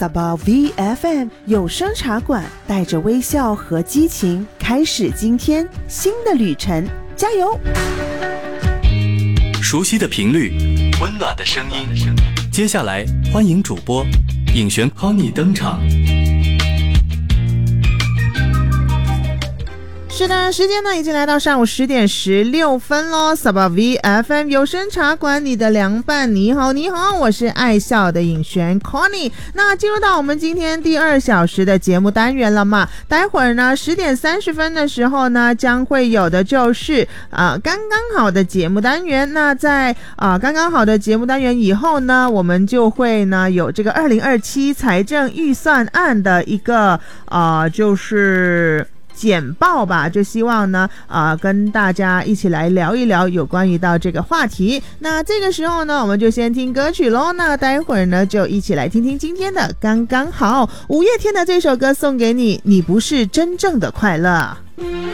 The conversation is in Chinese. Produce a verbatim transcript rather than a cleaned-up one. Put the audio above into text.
Sabah V F M 有声茶馆，带着微笑和激情，开始今天新的旅程，加油！ 熟悉的频率，温暖的声音。接下来，欢迎主播尹璇 Connie 登场。 是的，时间呢已经来到上午十点十六分咯。Sabah V F M 有声茶馆，你的凉拌，你好，你好，我是爱笑的尹璇 Connie。那进入到我们今天第二小时的节目单元了嘛？待会儿呢十点三十分的时候呢，将会有的就是啊、呃、刚刚好的节目单元。那在啊、呃、刚刚好的节目单元以后呢，我们就会呢有这个二零二七财政预算案的一个啊、呃、就是简报吧，就希望呢呃跟大家一起来聊一聊有关于到这个话题。那这个时候呢，我们就先听歌曲咯。那待会儿呢就一起来听听今天的刚刚好，五月天的这首歌送给你，你不是真正的快乐。